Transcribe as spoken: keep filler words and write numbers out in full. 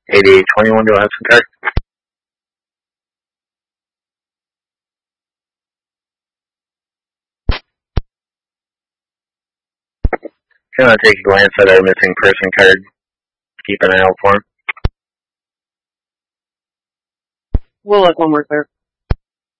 eighty-eight twenty-one, do I have some card? If you want to take a glance at our missing person card, keep an eye out for him. We'll look when we're clear.